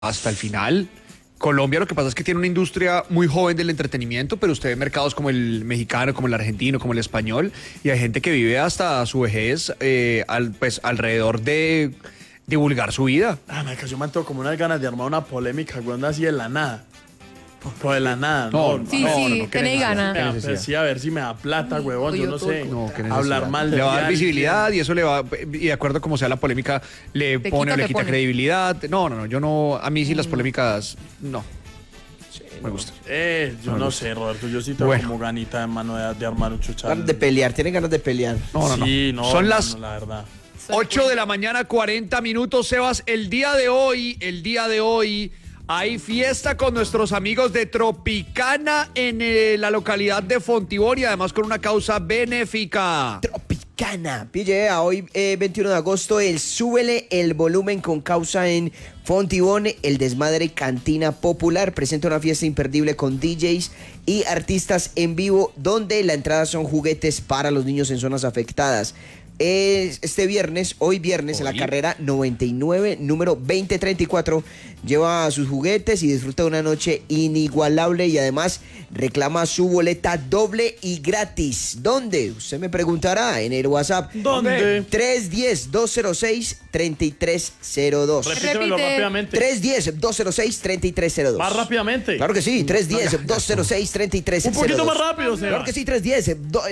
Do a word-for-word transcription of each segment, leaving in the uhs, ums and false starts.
hasta el final. Colombia lo que pasa es que tiene una industria muy joven del entretenimiento, pero usted ve mercados como el mexicano, como el argentino, como el español, y hay gente que vive hasta su vejez eh, al, pues, alrededor de divulgar su vida. Ah, me cayó manto como unas ganas de armar una polémica, güey, así de la nada. Pues de la nada, no. no. Sí, no, sí, no, no, tenéis ganas. Mira, pues sí, a ver si me da plata, huevón, yo no sé. No, qué necesidad. Hablar mal de le va a dar alguien. visibilidad y eso le va, y de acuerdo como sea la polémica, le Te pone quita, o le te quita pone. credibilidad. No, no, no, yo no, a mí sí las polémicas, no. Me gusta. Eh, yo Me no gusta. sé, Roberto, yo sí tengo Bueno. como ganita de mano de, de armar un chuchal. Ganas de pelear, tienen ganas de pelear. No, no, no. Sí, no, Son no, las no, la verdad. ocho de la mañana, cuarenta minutos, Sebas. El día de hoy, el día de hoy, hay fiesta con nuestros amigos de Tropicana en eh, la localidad de Fontibón y además con una causa benéfica. Tropicana. Pille, a hoy eh, veintiuno de agosto, el Súbele el Volumen con causa en Fontibón, el Desmadre Cantina Popular. Presenta una fiesta imperdible con D Js y artistas en vivo, donde la entrada son juguetes para los niños en zonas afectadas. Este viernes, hoy viernes, en la Hoy. carrera noventa y nueve, número veinte treinta y cuatro, lleva sus juguetes y disfruta de una noche inigualable y además reclama su boleta doble y gratis. ¿Dónde? Usted me preguntará en el WhatsApp. ¿Dónde? tres uno cero, dos cero seis, tres tres cero dos. Repítemelo Repite. rápidamente. tres uno cero, dos cero seis, tres tres cero dos. Más rápidamente. Claro que sí, tres uno cero, dos cero seis, tres tres cero dos. Un poquito más rápido, Seba. Claro que sí, tres uno cero. do-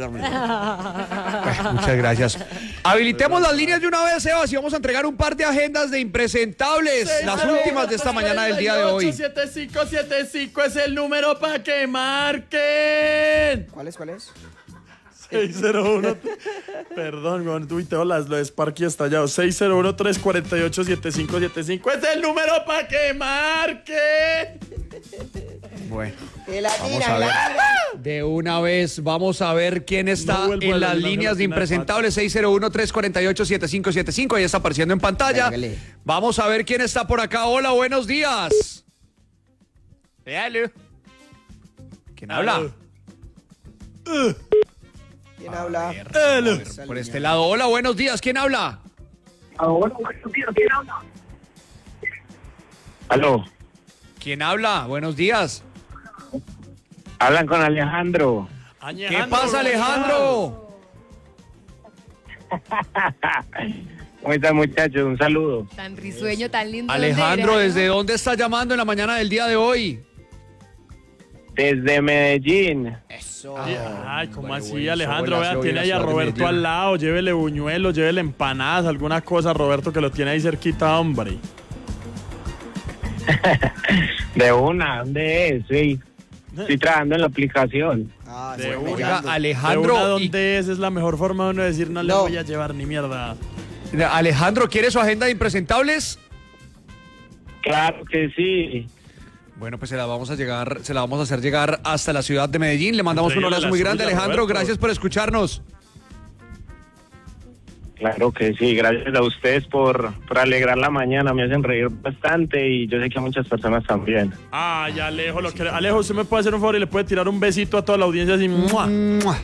Muchas gracias. Habilitemos las líneas de una vez, Sebas, y vamos a entregar un par de agendas de impresentables. Las últimas de esta mañana del día de hoy. siete cinco siete cinco es el número para que marquen. ¿Cuál es? ¿Cuál es? seis cero uno. Perdón, con tuiteo las lo de Sparky estallado. seis cero uno, tres cuatro ocho, siete cinco siete cinco es el número para que marquen. Bueno, Que la vamos tira, a ver. la tira. De una vez, vamos a ver quién está No vuelvo a en la- las la líneas de gelatina de impresentables. seis cero uno, tres cuatro ocho, siete cinco siete cinco. Ahí está apareciendo en pantalla. Hágale. Vamos a ver quién está por acá. Hola, buenos días. Véalo. ¿Quién habla? ¿Quién habla? Hello. Por este lado. Hola, buenos días. ¿Quién habla? Ahora, ¿quién habla? Aló, ¿Quién habla? Buenos días. hablan con Alejandro. ¿Qué pasa, Alejandro? ¿Cómo están, muchachos? Un saludo. Tan risueño, tan lindo. Alejandro, ¿dónde ¿desde era? dónde está llamando en la mañana del día de hoy? Desde Medellín. Eso. Ay, ¿cómo Bueno, así, bueno, Alejandro? sobre Vea, la- tiene ahí a sobre la ciudad de Roberto Medellín. al lado. Llévele buñuelos, llévele empanadas, alguna cosa, Roberto, que lo tiene ahí cerquita, hombre. De una, ¿dónde es? Sí. Estoy trabajando en la aplicación. Ah, De sí, una. Oiga, llegando. De Alejandro, una, y- ¿dónde es? Es la mejor forma de uno decir, no, le No. voy a llevar ni mierda. Alejandro, ¿quiere su agenda de impresentables? Claro que sí. Bueno, pues se la vamos a llegar, se la vamos a hacer llegar hasta la ciudad de Medellín. Le mandamos un Entrégale abrazo la muy suya, grande, Alejandro. Roberto. Gracias por escucharnos. Claro que sí. Gracias a ustedes por, por alegrar la mañana. Me hacen reír bastante y yo sé que a muchas personas también. Ay, Alejo, lo que... Alejo, ¿usted me puede hacer un favor y le puede tirar un besito a toda la audiencia así? ¡Mua! ¡Mua!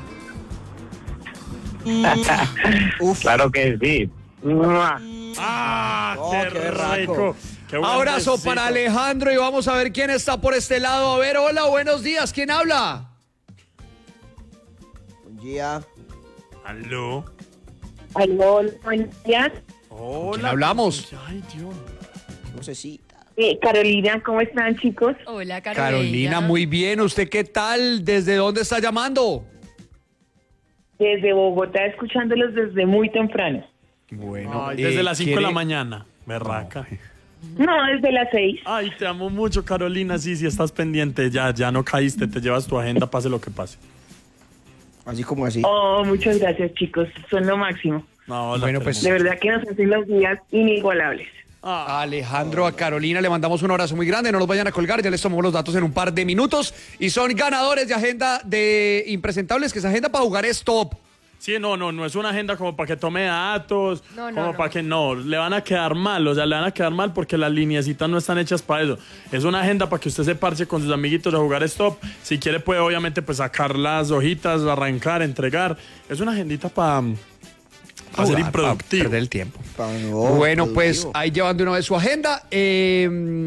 Uf. Claro que sí. ¡Mua! ¡Ah, Oh, qué, qué berraco. rico! Qué buen Abrazo besito. para Alejandro y vamos a ver quién está por este lado. A ver, hola, buenos días. ¿Quién habla? Buen día. Aló. Aló, buenos días. Hola. quién hablamos? Ay, Dios. Vocecita. Eh, Carolina, ¿cómo están, chicos? Hola, Carolina. Carolina, muy bien. ¿Usted qué tal? ¿Desde dónde está llamando? Desde Bogotá, escuchándolos desde muy temprano. Bueno, Ay, desde eh, las cinco de la ¿quiere- mañana. Berraca. No, desde las seis. Ay, te amo mucho, Carolina. Sí, sí, estás pendiente. Ya, ya no caíste. Te llevas tu agenda, pase lo que pase. Así como así. Oh, muchas gracias, chicos. Son lo máximo. No, la Bueno, pues- De verdad que nos hacen los días inigualables. Ah, Alejandro, a Carolina le mandamos un abrazo muy grande, no los vayan a colgar, ya les tomamos los datos en un par de minutos y son ganadores de agenda de impresentables, que esa agenda para jugar es top. sí, no, no, no es una agenda como para que tome datos, No, no, como no. para que no, le van a quedar mal, o sea, le van a quedar mal porque las lineecitas no están hechas para eso. Es una agenda para que usted se parche con sus amiguitos a jugar stop. Si quiere puede obviamente pues sacar las hojitas, arrancar, entregar. Es una agendita para Va a ser jugar, improductivo. perder el tiempo. Pa- no, bueno, pues productivo. ahí llevan de una vez su agenda. Eh,